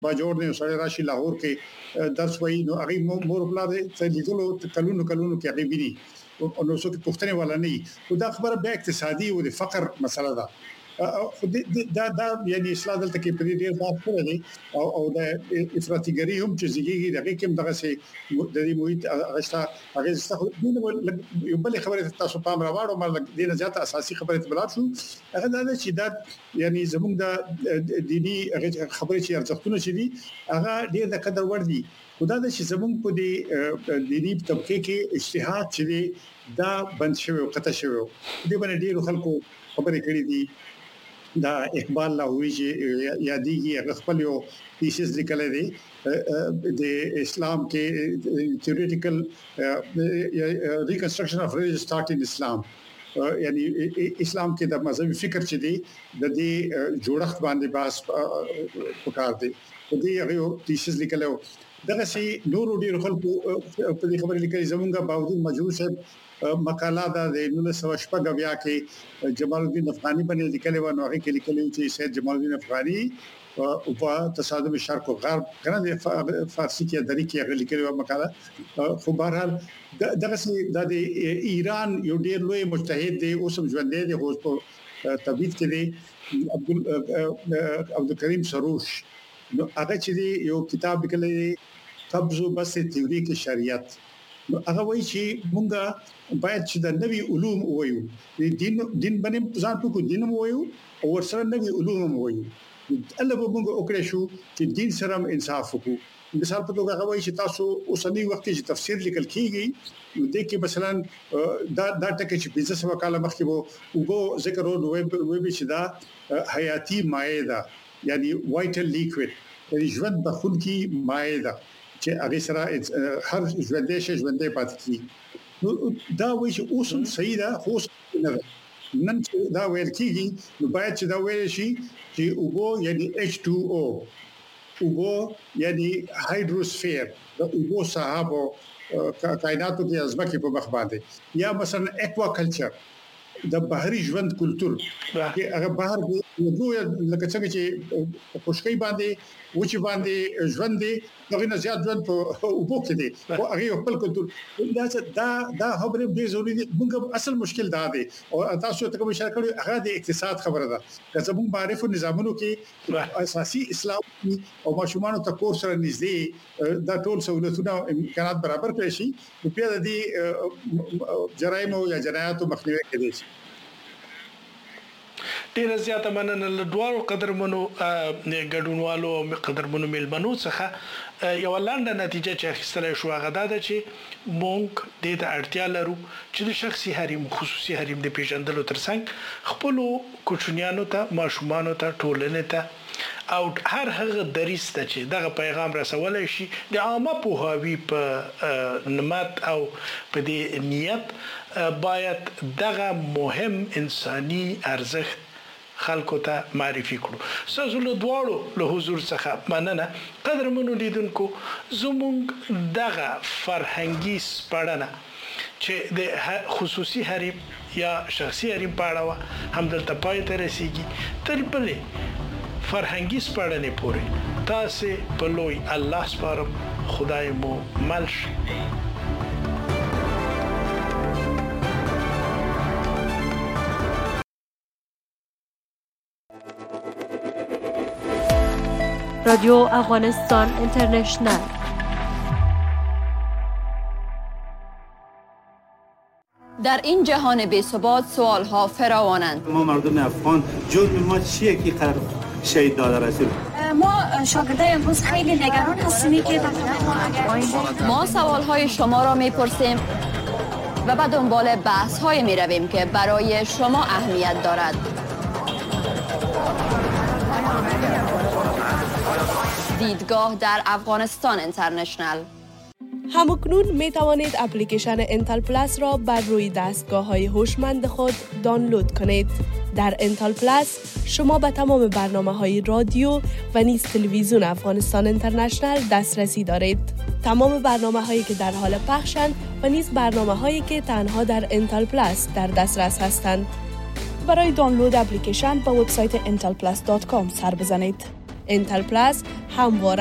باجوړ نه سره راشي لاهور کې درس وایي نو هغه مور بلا دې لیدلو کلونو کې هغه بيني او نو څه پښتنه ولا نه خو دا خبره به اقتصادي او د فقر مسله ده دا یعنی اصلاح دلته کې په دې ډیر بحث کړی او د افراطیګری هم چې زیږي دغه کوم دغه سي د دې محیط هغه څه یو بل خبره تاسو پام راوړو مله د نه زیاته اساسي خبره ته بلاب شو هغه دا چې دا یعنی زموږ د دینی خبره چې ارزښتونه چې دي هغه ډیر د قدر ور دي خدای د چې زموږ په دې دینی طبقه کې اجتهاد چې دا بند شوی او قطع شوی دی باندې ډیر خلکو خبرې کړې دي دا اقبال لاهوري چې یادېږي هغه خپل یو تھیسس لیکل دي د اسلام کې theoretical reconstruction of religious thought in Islam یعنی اسلام کې د مذهبي فکر چې دی د دې جوړښت باندې باس پکار دی د دې یو تھیسس لیکل دغه سي نور ډیر خلکو په دې خبرې لیکلي زمونږه باوجود مجروح صاحب مقاله ده د 1916 بیا کې جمال الدین افغانی باندې لیکلي و نو هغه کې لیکلي چې سید جمال الدین افغانی او تصادم شرق او غرب کنه فارسی کې دري کې هغه لیکلي و مقاله خو بهرحال دغه سي د ایران یو ډیر لوی مجتهد دی اوس هم ژوند دی خو په تبعید کې دی عبدالکریم سروش نو هغه چې یو کتاب لیکلی قبض بس تیوریک شریعت نو هغه وایي چې مونږه باید چې د نوي علوم وایو دین باندې ځان په دین وایو او ورسره نوي علوم وایو الله به مونږ وکړو شو چې دین سره انصاف وکړو مثال په توګه هغه وایي چې تاسو اوسنی وخت کې تفسیر لیکل کیږي نو د کې مثلا دا ټکي چې 15 وکاله مخکې وو وګو ذکر او وې به چې دا حیاتي مایع ده یعنی وایټل لیکوید یعنی ژوند د خون کی مایع ده چې هغه سره هر ژوندې شي ژوندې پاتې کی نو دا وایي چې اوس صحیح ده خو نن چې دا ویل کیږي نو باید چې دا ویل شي چې اوبو یعنی H2O اوبو یعنی هایدروسفیر د اوبو صحابو کائناتو کې ازمکه په مخ باندې یا مثلا اکوا کلچر د بحري ژوند کلچر چې هغه بهر یو لکه څنګه چې خوشکې باندې وچی باندې ژوند دی دغه نه زیات ژوند په اوبو کې دی او هغه خپل کلچر دا خبره به ضروري دي موږ اصل مشکل دا دی او تاسو ته کوم اشاره کړو هغه د اقتصاد خبره ده چې زموږ معرفت نظامونو کې اساسي اسلام او ماشومان ته کور سره نږدې دا ټول سہولتونه امکانات برابر کړي شي په پیاده دي جرایم او یا جنایات مخنیوي کېدي شي ډیر زیاته مننه له دوه قدرمنو ګډونوالو او قدرمنو ملمنو څخه یو لاندې نتیجه چې اخیستل شو هغه دا چې مونږ د اړتیا لرو چې د شخصي حریم خصوصي حریم د پیژندلو ترڅنګ خپل کوچنیانو ته ماشومانو ته ټولنې ته او هر هغه دریس ته چې دغه پیغام رسولای شي د عامه پوهاوی په نمت او په دې نیت باید دغه مهم انساني ارزښت خلکو ته معرفي کړو ساسو له دواړو له حضور څخه مننه قدرمنو لیدونکو زموږ دغه فرهنګي سپړنه چې د خصوصي حریم یا شخصي حریم په اړه هم دلته پای ته رسیږي تر بلې فرهنګي سپړنې پورې تاسو په لوی الله سپارم خدای مو ملش رادیو افغانستان اینترنشنل در این جهان بی‌ثبات سوال‌ها فراوانند. ما مردم افغان جرم ما چیه که قرار شهید داده رسول؟ ما شاگردای امروز خیلی نگران هستیم که ما سوال‌های شما را می‌پرسیم و به دنبال بحث‌های می‌رویم که برای شما اهمیت دارد. دیدگاه در افغانستان اینترنشنل. همکنون می توانید اپلیکیشن انتل پلاس را بر روی دستگاه‌های هوشمند خود دانلود کنید. در انتل پلاس شما به تمام برنامه‌های رادیو و نیز تلویزیون افغانستان اینترنشنل دسترسی دارید. تمام برنامه‌هایی که در حال پخشند و نیز برنامه‌هایی که تنها در انتل پلاس در دسترس هستند. برای دانلود اپلیکیشن به وبسایت intelplus.com سر بزنید. انتل پلاس همواره